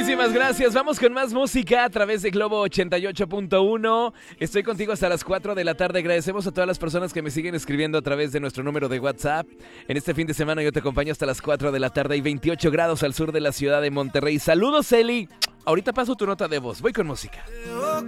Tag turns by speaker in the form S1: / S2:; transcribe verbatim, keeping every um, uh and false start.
S1: Muchísimas gracias. Vamos con más música a través de Globo ochenta y ocho punto uno. Estoy contigo hasta las cuatro de la tarde. Agradecemos a todas las personas que me siguen escribiendo a través de nuestro número de WhatsApp. En este fin de semana yo te acompaño hasta las cuatro de la tarde y veintiocho grados al sur de la ciudad de Monterrey. Saludos, Eli. Ahorita paso tu nota de voz. Voy con música.